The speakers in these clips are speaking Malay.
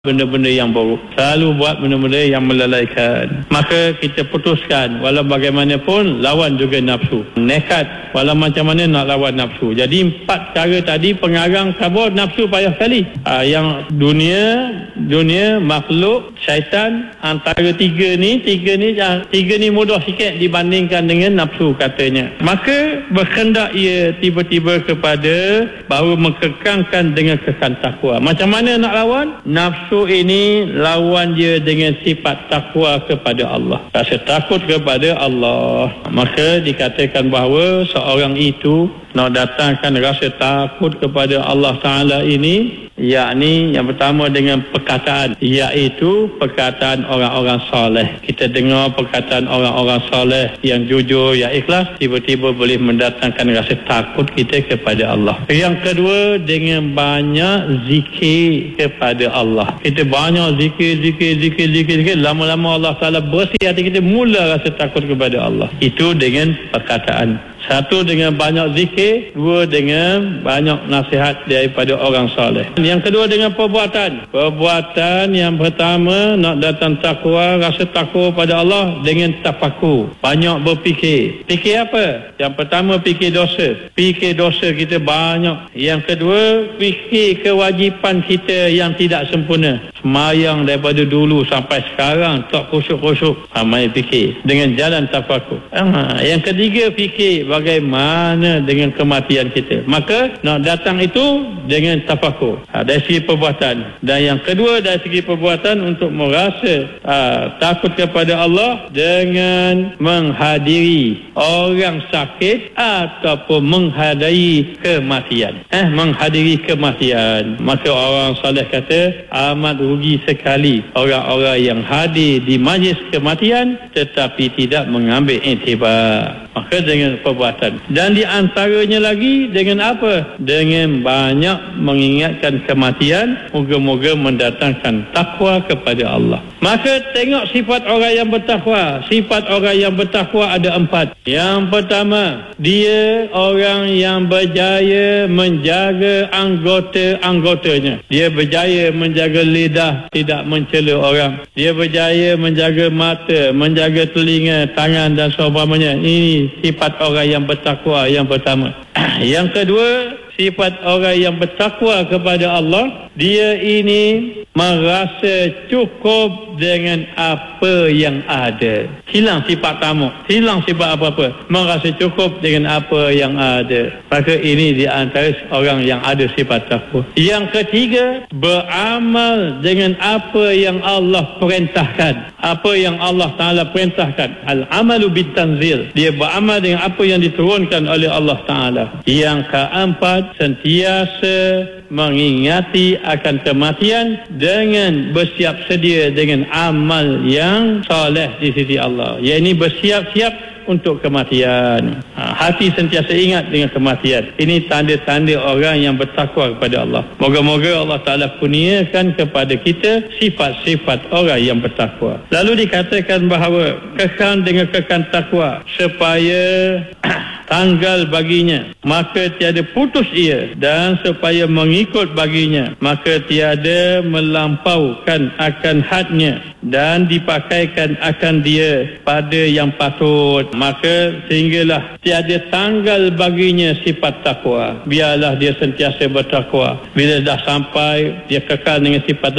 benda-benda yang buruk, selalu buat benda-benda yang melalaikan. Maka kita putuskan, walau bagaimanapun lawan juga nafsu. Nekat, walau macam mana nak lawan nafsu. Jadi 4 cara tadi pengarang kabur nafsu payah sekali. Yang dunia, makhluk, syaitan, antara tiga ni mudah sikit dibandingkan dengan nafsu katanya. Maka berkendak ia tiba-tiba kepada bahawa mengekangkan dengan kekan takwa. Macam mana nak lawan? Nafsu ini lawan dia dengan sifat takwa kepada Allah, rasa takut kepada Allah. Maka dikatakan bahawa seorang itu nak datangkan rasa takut kepada Allah Ta'ala ini, yakni yang pertama dengan perkataan, iaitu perkataan orang-orang soleh. Kita dengar perkataan orang-orang soleh yang jujur, yang ikhlas, tiba-tiba boleh mendatangkan rasa takut kita kepada Allah. Yang kedua, dengan banyak zikir kepada Allah. Kita banyak zikir, lama-lama Allah Ta'ala bersih hati kita, mula rasa takut kepada Allah. Itu dengan perkataan. Satu, dengan banyak zikir. Dua, dengan banyak nasihat daripada orang soleh. Yang kedua, dengan perbuatan. Perbuatan yang pertama, nak datang takwa, rasa takwa pada Allah dengan tafakur. Banyak berfikir. Fikir apa? Yang pertama, fikir dosa. Fikir dosa kita banyak. Yang kedua, fikir kewajipan kita yang tidak sempurna. Semayang daripada dulu sampai sekarang tak khusyuk-khusyuk. Ramai fikir dengan jalan tafakur. Yang ketiga, fikir bagaimana dengan kematian kita. Maka nak datang itu dengan tafakur, dari segi perbuatan. Dan yang kedua, dari segi perbuatan, untuk merasa takut kepada Allah dengan menghadiri orang sakit ataupun menghadiri kematian. Menghadiri kematian. Maka orang soleh kata, amat rugi sekali orang-orang yang hadir di majlis kematian tetapi tidak mengambil iktibar. Maka dengan perbuatan. Dan di antaranya lagi dengan apa? Dengan banyak mengingatkan kematian, moga-moga mendatangkan takwa kepada Allah. Maka tengok sifat orang yang bertakwa. Sifat orang yang bertakwa ada 4. Yang pertama, dia orang yang berjaya menjaga anggota-anggotanya. Dia berjaya menjaga lidah, tidak mencela orang. Dia berjaya menjaga mata, menjaga telinga, tangan dan seumpamanya. Ini sifat orang yang bertakwa yang pertama. Yang kedua, sifat orang yang bertakwa kepada Allah, dia ini merasa cukup dengan apa yang ada. Hilang sifat tamak, hilang sifat apa-apa, merasa cukup dengan apa yang ada. Maka ini di antara orang yang ada sifat takwa. Yang ketiga, beramal dengan apa yang Allah perintahkan, apa yang Allah Ta'ala perintahkan. Al-amalu bitanzil, dia beramal dengan apa yang diturunkan oleh Allah Ta'ala. Yang keempat, sentiasa mengingati akan kematian dengan bersiap sedia dengan amal yang soleh di sisi Allah. Yang ini bersiap-siap untuk kematian. Hati sentiasa ingat dengan kematian. Ini tanda-tanda orang yang bertakwa kepada Allah. Moga-moga Allah Ta'ala kurniakan kepada kita sifat-sifat orang yang bertakwa. Lalu dikatakan bahawa kekal dengan kekal takwa supaya tanggal baginya, maka tiada putus ia, dan supaya mengikut baginya, maka tiada melampaukan akan hadnya, dan dipakaikan akan dia pada yang patut. Maka sehinggalah tiada tanggal baginya sifat takwa. Biarlah dia sentiasa bertakwa. Bila dah sampai dia kekal dengan sifat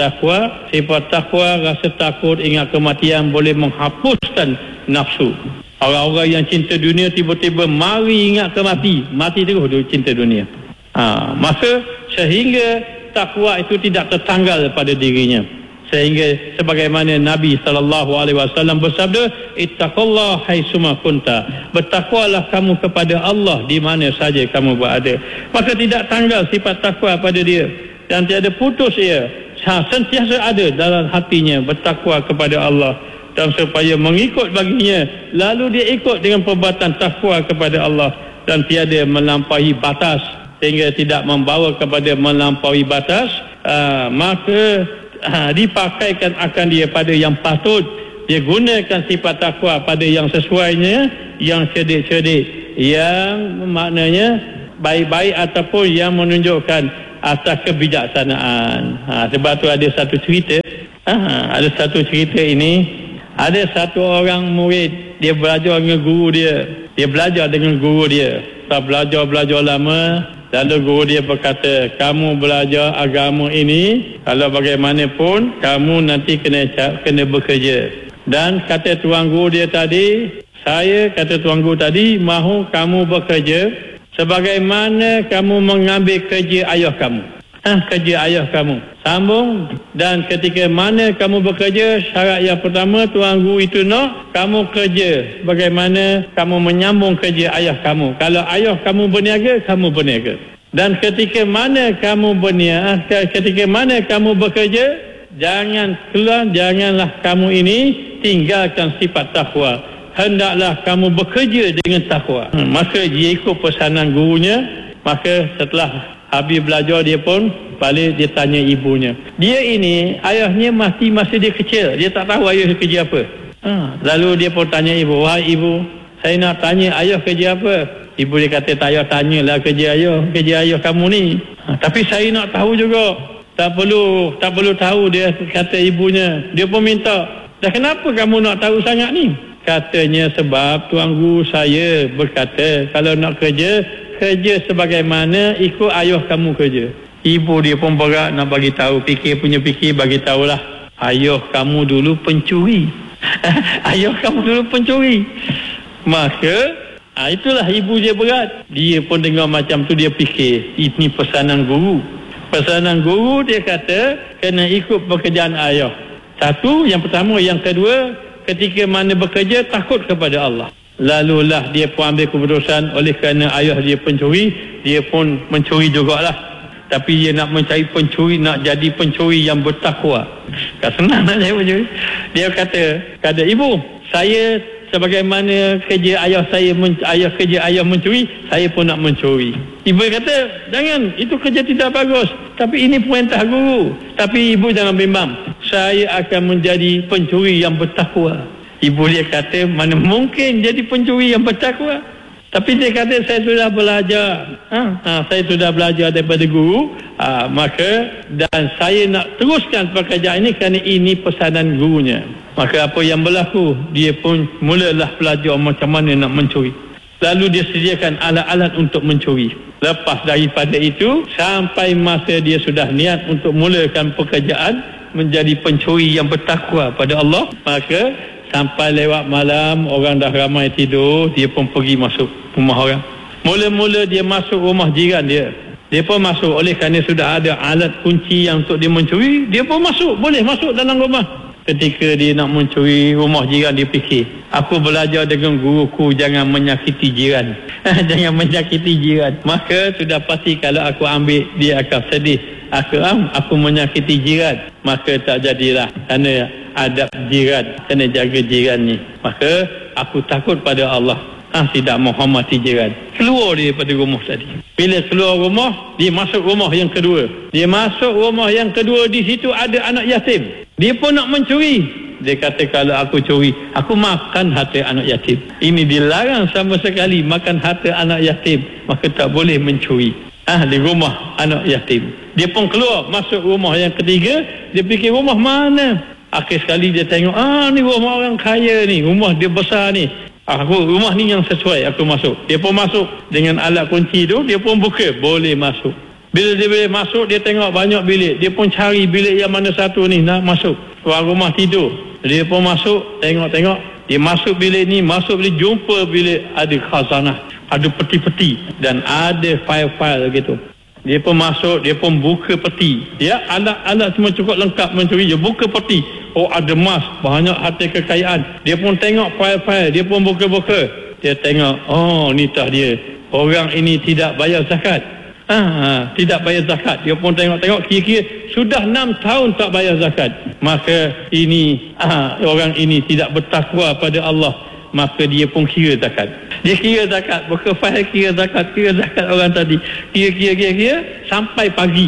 takwa, rasa takut, ingat kematian, boleh menghapuskan nafsu. Orang-orang yang cinta dunia tiba-tiba mari ingat ke mati terus dia cinta dunia. Maka sehingga takwa itu tidak tertanggal pada dirinya. Sehingga sebagaimana Nabi SAW bersabda, ittaqullah haitsuma kunta. Bertakwalah kamu kepada Allah di mana saja kamu berada. Maka tidak tanggal sifat takwa pada dia dan tiada putus ia. Sentiasa ada dalam hatinya bertakwa kepada Allah, dan supaya mengikut baginya, lalu dia ikut dengan perbuatan takwa kepada Allah dan tiada melampaui batas, sehingga tidak membawa kepada melampaui batas. Maka dipakaikan akan dia pada yang patut. Dia gunakan sifat takwa pada yang sesuainya, yang cerdik-cerdik, yang maknanya baik-baik ataupun yang menunjukkan atas kebijaksanaan. Sebab tu ada satu cerita. Ada satu cerita ini. Ada satu orang murid, dia belajar dengan guru dia. Dia belajar dengan guru dia. Setelah belajar lama, lalu guru dia berkata, kamu belajar agama ini, kalau bagaimanapun kamu nanti kena bekerja. Dan kata tuan guru dia tadi, kata tuan guru tadi, mahu kamu bekerja sebagaimana kamu mengambil kerja ayah kamu. Kerja ayah kamu. Sambung. Dan ketika mana kamu bekerja, syarat yang pertama tuan guru itu nak kamu kerja bagaimana kamu menyambung kerja ayah kamu. Kalau ayah kamu berniaga, kamu berniaga. Dan ketika mana kamu bekerja, janganlah kamu ini tinggalkan sifat takwa. Hendaklah kamu bekerja dengan takwa. Maka dia ikut pesanan gurunya. Maka setelah habis belajar, dia pun balik, dia tanya ibunya. Dia ini, ayahnya masih dia kecil. Dia tak tahu ayah kerja apa. Lalu dia pun tanya ibu, wahai ibu, saya nak tanya ayah kerja apa? Ibu dia kata, tak payah tanyalah kerja ayah kamu ni. Tapi saya nak tahu juga. Tak perlu tahu, dia kata ibunya. Dia pun minta, dah kenapa kamu nak tahu sangat ni? Katanya, sebab tuan guru saya berkata, kalau nak kerja sebagaimana ikut ayah kamu kerja. Ibu dia pun berat nak bagi tahu, fikir bagi tahulah. Ayah kamu dulu pencuri. Ayah kamu dulu pencuri. Maka itulah ibu dia berat. Dia pun dengar macam tu, dia fikir ini pesanan guru. Pesanan guru dia kata kena ikut pekerjaan ayah. Satu, yang pertama. Yang kedua, ketika mana bekerja takut kepada Allah. Lalulah dia pun ambil keputusan, oleh kerana ayah dia pencuri, dia pun mencuri jugalah. Tapi dia nak mencari pencuri, nak jadi pencuri yang bertakwa. Tak senang nak jadi pencuri. Dia kata ibu, saya sebagaimana kerja ayah ayah mencuri, saya pun nak mencuri. Ibu kata, jangan, itu kerja tidak bagus. Tapi ini perintah guru. Tapi ibu jangan bimbang, saya akan menjadi pencuri yang bertakwa. Ibu dia kata, mana mungkin jadi pencuri yang bertakwa? Tapi dia kata, saya sudah belajar. Saya sudah belajar daripada guru. Maka, dan saya nak teruskan pekerjaan ini kerana ini pesanan gurunya. Maka apa yang berlaku? Dia pun mulalah belajar macam mana nak mencuri. Lalu dia sediakan alat-alat untuk mencuri. Lepas daripada itu, sampai masa dia sudah niat untuk mulakan pekerjaan menjadi pencuri yang bertakwa pada Allah, maka sampai lewat malam, orang dah ramai tidur, dia pun pergi masuk rumah orang. Mula-mula dia masuk rumah jiran dia. Dia pun masuk, oleh kerana sudah ada alat kunci yang untuk dia mencuri, dia pun masuk, boleh masuk dalam rumah. Ketika dia nak mencuri rumah jiran, dia fikir, aku belajar dengan guruku jangan menyakiti jiran. Jangan menyakiti jiran. Maka sudah pasti kalau aku ambil, dia akan sedih. Aku menyakiti jiran, maka tak jadilah. Kerana adab jiran, kena jaga jiran ni. Maka aku takut pada Allah, tidak menghormati jiran. Keluar dia daripada rumah tadi. Bila keluar rumah, dia masuk rumah yang kedua. Di situ ada anak yatim. Dia pun nak mencuri. Dia kata, kalau aku curi, aku makan harta anak yatim. Ini dilarang sama sekali, makan harta anak yatim. Maka tak boleh mencuri di rumah anak yatim. Dia pun keluar, masuk rumah yang ketiga. Dia fikir, rumah mana? Akhir sekali dia tengok, ni rumah orang kaya ni, rumah dia besar ni. Rumah ni yang sesuai, aku masuk. Dia pun masuk dengan alat kunci tu, dia pun buka, boleh masuk. Bila dia boleh masuk, dia tengok banyak bilik. Dia pun cari bilik yang mana satu ni nak masuk. Tuan rumah tidur. Dia pun masuk, tengok. Dia masuk bilik ni, jumpa bilik ada khazanah, ada peti-peti dan ada file-file gitu. Dia pun masuk, dia pun buka peti. Ya, alat semua cukup lengkap mencuri. Dia buka peti. Ada emas, banyak harta kekayaan. Dia pun tengok file-file, dia pun buka-buka. Dia tengok, ni tah dia. Orang ini tidak bayar zakat. Tidak bayar zakat. Dia pun tengok-tengok, kira-kira sudah 6 tahun tak bayar zakat. Maka ini orang ini tidak bertakwa pada Allah. Maka dia pun kira zakat. Dia kira zakat, buka file kira zakat orang tadi. Kira sampai pagi.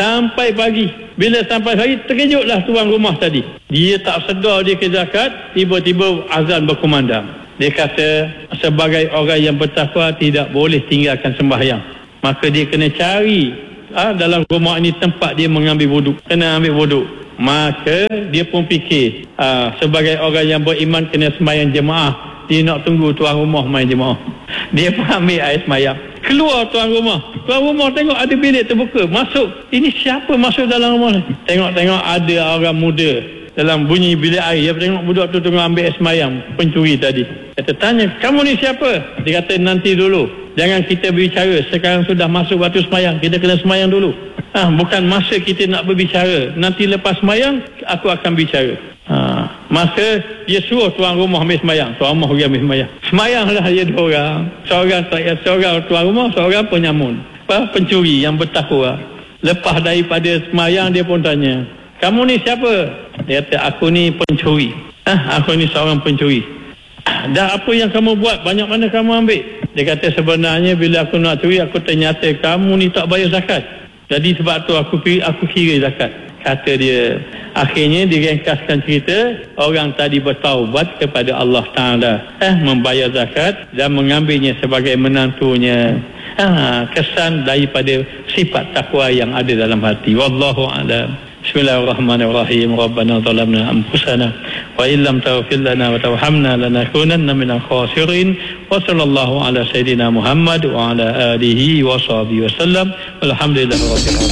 Bila sampai pagi, terkejutlah tuan rumah tadi. Dia tak sedar dia ke zakat, tiba-tiba azan berkumandang. Dia kata, sebagai orang yang bertakwa tidak boleh tinggalkan sembahyang. Maka dia kena cari dalam rumah ini tempat dia mengambil wuduk, kena ambil wuduk. Maka dia pun fikir sebagai orang yang beriman kena sembahyang jemaah, dia nak tunggu tuan rumah main jemaah. Dia pun ambil air sembahyang. Keluar tuan rumah tengok ada bilik terbuka, masuk. Ini siapa masuk dalam rumah ni? Tengok ada orang muda dalam bunyi bilik air. Dia tengok budak tu tengah ambil air sembahyang, pencuri tadi. Kata, tanya, kamu ni siapa? Dia kata, nanti dulu, jangan kita berbicara, sekarang sudah masuk waktu sembahyang, kita kena sembahyang dulu. Bukan masa kita nak berbicara, nanti lepas sembahyang aku akan bicara. Maka dia suruh tuan rumah ambil sembahyang. Tuan rumah pergi ambil sembahyang. Sembahyanglah dia dua orang. Seorang tuan rumah, seorang penyamun, pencuri yang bertakwa. Lepas daripada sembahyang dia pun tanya, kamu ni siapa? Dia kata, aku ni pencuri. Aku ni seorang pencuri. Dah apa yang kamu buat? Banyak mana kamu ambil? Dia kata, sebenarnya bila aku nak curi, aku ternyata kamu ni tak bayar zakat. Jadi sebab tu aku kira zakat. Kata dia. Akhirnya diringkaskan cerita, orang tadi bertaubat kepada Allah Ta'ala, membayar zakat dan mengambilnya sebagai menantunya. Kesan daripada sifat takwa yang ada dalam hati. Wallahu a'lam. Bismillahirrahmanirrahim. Rabbana zalamna anfusana wa illam taghfir lana wa tarhamna lanakunanna minal khasirin. Wa sallallahu ala sayidina Muhammad wa ala alihi wa sahbihi wasallam. Walhamdulillahirabbil alamin.